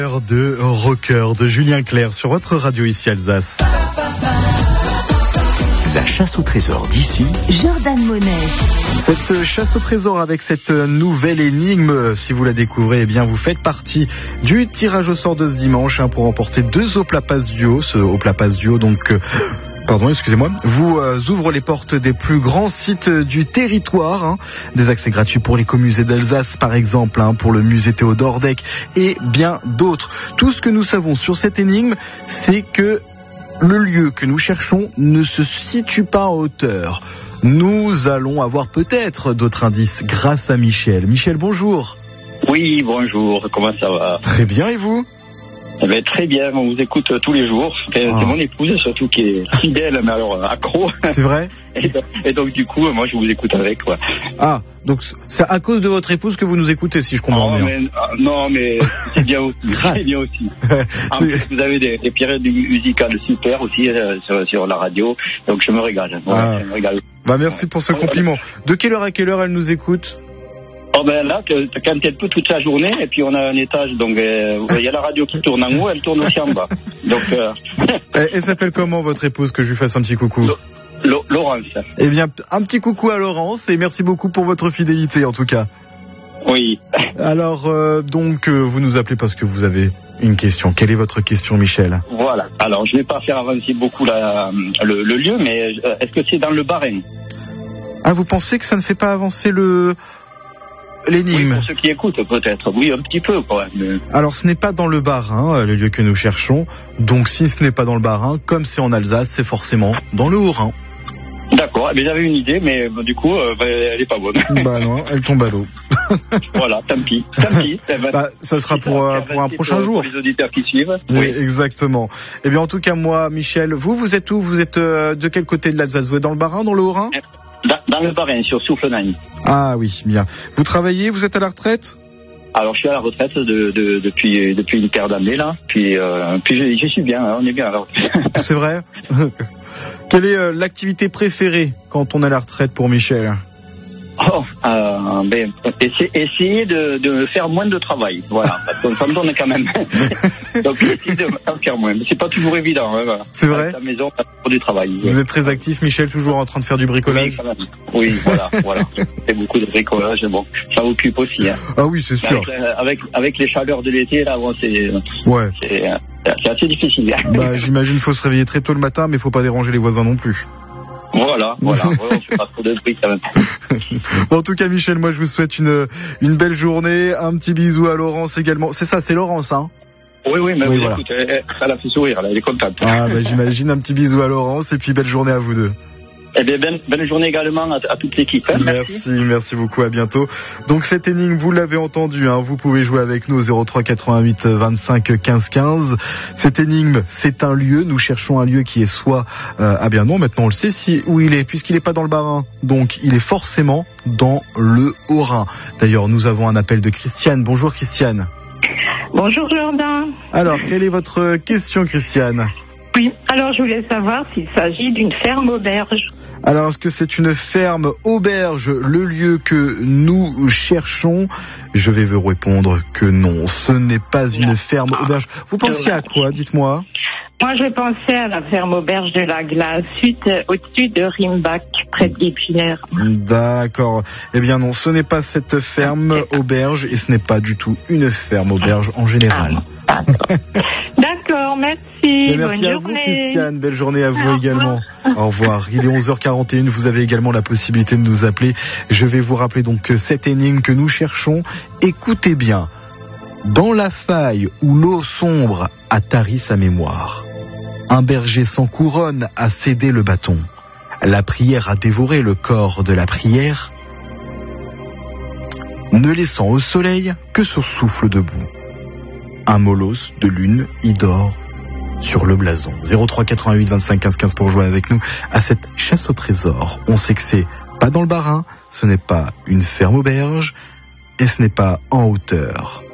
De Rocker de Julien Clerc sur votre radio ici Alsace. La chasse au trésor d'ici, Jordan Monet. Cette chasse au trésor avec cette nouvelle énigme, si vous la découvrez, eh bien vous faites partie du tirage au sort de ce dimanche pour remporter 2 Oplapas Duo. Ce Oplapas Duo donc... vous ouvre les portes des plus grands sites du territoire, des accès gratuits pour l'écomusée d'Alsace par exemple, pour le musée Théodore Deck et bien d'autres. Tout ce que nous savons sur cette énigme, c'est que le lieu que nous cherchons ne se situe pas en hauteur. Nous allons avoir peut-être d'autres indices grâce à Michel. Michel, bonjour. Oui, bonjour, comment ça va? Très bien, et vous? Eh bien, très bien, on vous écoute tous les jours. C'est mon épouse surtout qui est fidèle, mais alors accro. C'est vrai? Et donc du coup, moi je vous écoute avec, quoi. Ah, donc c'est à cause de votre épouse que vous nous écoutez, si je comprends bien. Non, mais c'est bien aussi. C'est bien aussi. En plus, vous avez des périodes musicales super aussi sur la radio, donc je me régale. Voilà, je me régale. Bah merci pour ce compliment. De quelle heure à quelle heure elle nous écoute? Oh ben là, quand elle peut toute la journée, et puis on a un étage, donc il y a la radio qui tourne en haut, elle tourne aussi en bas. Donc. Elle s'appelle comment votre épouse, que je lui fasse un petit coucou? Laurence. Eh bien, un petit coucou à Laurence et merci beaucoup pour votre fidélité en tout cas. Oui. Alors donc vous nous appelez parce que vous avez une question. Quelle est votre question, Michel? Voilà. Alors je vais pas faire avancer beaucoup le lieu, mais est-ce que c'est dans le Bas-Rhin? Ah, vous pensez que ça ne fait pas avancer l'énigme? Oui, pour ceux qui écoutent peut-être, oui, un petit peu quoi. Mais... Alors ce n'est pas dans le Bas-Rhin, le lieu que nous cherchons. Donc si ce n'est pas dans le Bas-Rhin, comme c'est en Alsace, c'est forcément dans le Haut-Rhin. D'accord, mais j'avais une idée, mais du coup, elle est pas bonne. Bah non, elle tombe à l'eau. Voilà, tant pis. Bah, ça sera pour un prochain jour. Pour les auditeurs qui suivent. Oui, exactement. Eh bien, en tout cas, moi, Michel, vous êtes où? Vous êtes de quel côté de l'Alsace? Vous êtes dans le Bas-Rhin, dans le Haut-Rhin? Dans le Bas-Rhin, sur Soufflenheim. Ah oui, bien. Vous travaillez? Vous êtes à la retraite? Alors, je suis à la retraite depuis une paire d'années, là. Puis je suis bien, on est bien à la retraite. C'est vrai? Quelle est l'activité préférée quand on est à la retraite pour Michel? Essayer de faire moins de travail, voilà, parce qu'on s'en donne quand même. Donc essayer de faire moins, mais c'est pas toujours évident. Voilà. C'est vrai. À la maison, pour du travail. Vous êtes très actif, Michel, toujours en train de faire du bricolage. Oui, voilà. C'est beaucoup de bricolage, bon, ça occupe aussi. Ah oui, c'est sûr. Avec les chaleurs de l'été, là, bon, c'est assez difficile. Bah, j'imagine qu'il faut se réveiller très tôt le matin, mais il faut pas déranger les voisins non plus. Voilà, on fait pas trop de bruit quand même. En tout cas, Michel, moi je vous souhaite une belle journée, un petit bisou à Laurence également. C'est ça, c'est Laurence, hein? Oui, mais voilà. Écoute, ça l'a fait sourire, là, elle est contente. Ah, bah j'imagine, un petit bisou à Laurence et puis belle journée à vous deux. Eh bien, belle journée également à toute l'équipe. Hein, merci beaucoup, à bientôt. Donc cette énigme, vous l'avez entendu, vous pouvez jouer avec nous au 03 88 25 15 15. Cette énigme, c'est un lieu, nous cherchons un lieu qui est soit... bien non, maintenant on le sait où il est, puisqu'il n'est pas dans le Bas-Rhin. Donc il est forcément dans le Haut-Rhin. D'ailleurs, nous avons un appel de Christiane. Bonjour Christiane. Bonjour Jordan. Alors, quelle est votre question, Christiane? Oui, alors je voulais savoir s'il s'agit d'une ferme auberge. Alors, est-ce que c'est une ferme auberge, le lieu que nous cherchons? Je vais vous répondre que non, ce n'est pas une ferme auberge. Vous pensiez à quoi, dites-moi? Moi, je pensais à la ferme auberge de la Glace, au-dessus de Rimbach, près de Guépinaire. D'accord. Eh bien non, ce n'est pas cette ferme auberge et ce n'est pas du tout une ferme auberge en général. D'accord, merci. Merci à vous, Christiane. Belle journée à vous également. Au revoir. Il est 11h41. Vous avez également la possibilité de nous appeler. Je vais vous rappeler donc cette énigme que nous cherchons. Écoutez bien. Dans la faille où l'eau sombre a tari sa mémoire, un berger sans couronne a cédé le bâton. La prière a dévoré le corps de la prière, ne laissant au soleil que son souffle debout. Un molosse de lune y dort sur le blason. 03 88 25 15 15 pour jouer avec nous à cette chasse au trésor. On sait que c'est pas dans le Bas-Rhin, ce n'est pas une ferme auberge et ce n'est pas en hauteur.